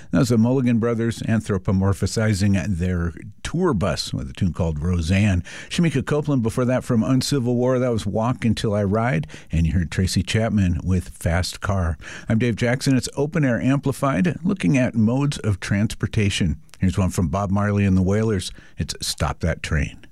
That was the Mulligan Brothers anthropomorphizing their tour bus with a tune called Roseanne. Shamika Copeland before that from Uncivil War. That was Walk Until I Ride. And you heard Tracy Chapman with Fast Car. I'm Dave Jackson. It's Open Air Amplified, looking at modes of transportation. Here's one from Bob Marley and the Wailers. It's Stop That Train.